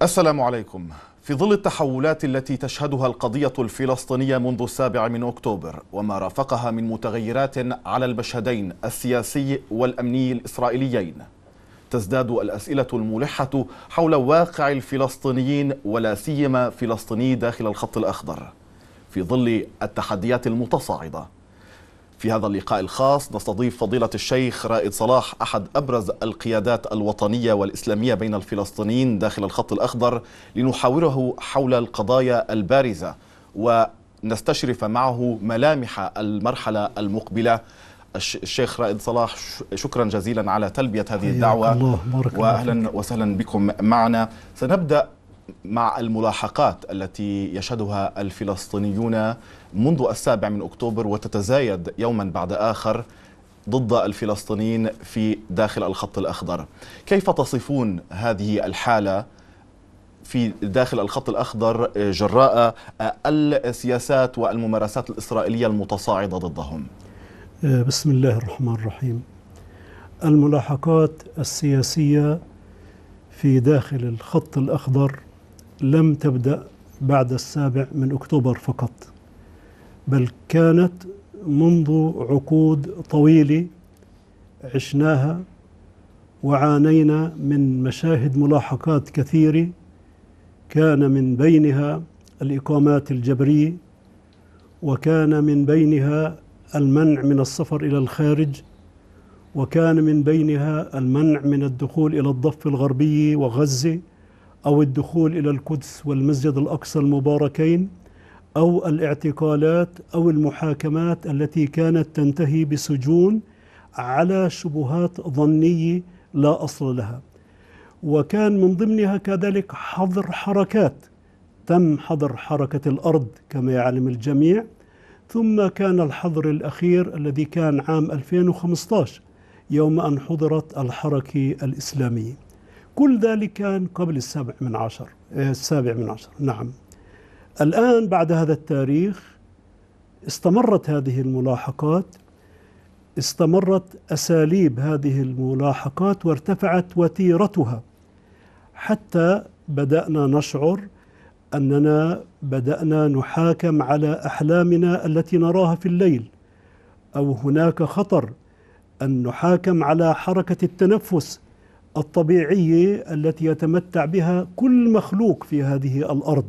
السلام عليكم. في ظل التحولات التي تشهدها القضية الفلسطينية منذ 7 أكتوبر وما رافقها من متغيرات على المشهدين السياسي والأمني الإسرائيليين، تزداد الأسئلة الملحة حول واقع الفلسطينيين ولا سيما فلسطيني داخل الخط الأخضر في ظل التحديات المتصاعدة. في هذا اللقاء الخاص نستضيف فضيلة الشيخ رائد صلاح، أحد أبرز القيادات الوطنية والإسلامية بين الفلسطينيين داخل الخط الأخضر، لنحاوره حول القضايا البارزة ونستشرف معه ملامح المرحلة المقبلة. الشيخ رائد صلاح، شكرا جزيلا على تلبية هذه الدعوة، وأهلا وسهلا بكم معنا. سنبدأ مع الملاحقات التي يشهدها الفلسطينيون منذ 7 أكتوبر وتتزايد يوما بعد آخر ضد الفلسطينيين في داخل الخط الأخضر. كيف تصفون هذه الحالة في داخل الخط الأخضر جراء السياسات والممارسات الإسرائيلية المتصاعدة ضدهم؟ بسم الله الرحمن الرحيم. الملاحقات السياسية في داخل الخط الأخضر لم تبدأ بعد 7 أكتوبر فقط، بل كانت منذ عقود طويلة عشناها وعانينا من مشاهد ملاحقات كثيرة، كان من بينها الإقامات الجبرية، وكان من بينها المنع من السفر إلى الخارج، وكان من بينها المنع من الدخول إلى الضفة الغربية وغزة، أو الدخول إلى القدس والمسجد الأقصى المباركين، أو الاعتقالات أو المحاكمات التي كانت تنتهي بسجون على شبهات ظنية لا أصل لها. وكان من ضمنها كذلك حظر حركات، تم حظر حركة الأرض كما يعلم الجميع، ثم كان الحظر الأخير الذي كان عام 2015 يوم أن حضرت الحركة الإسلامية. كل ذلك كان قبل 7/10. نعم. الآن بعد هذا التاريخ استمرت هذه الملاحقات، استمرت أساليب هذه الملاحقات وارتفعت وتيرتها، حتى بدأنا نشعر أننا بدأنا نحاكم على أحلامنا التي نراها في الليل، أو هناك خطر أن نحاكم على حركة التنفس الطبيعية التي يتمتع بها كل مخلوق في هذه الأرض.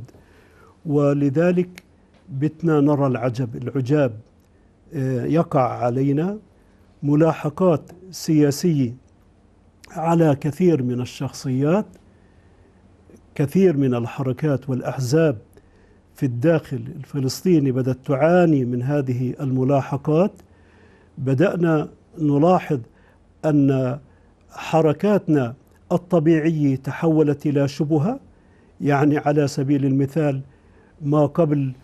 ولذلك بتنا نرى العجاب يقع علينا ملاحقات سياسية على كثير من الشخصيات. كثير من الحركات والأحزاب في الداخل الفلسطيني بدأت تعاني من هذه الملاحقات. بدأنا نلاحظ أن حركاتنا الطبيعية تحولت إلى شبهة. يعني على سبيل المثال، ما قبل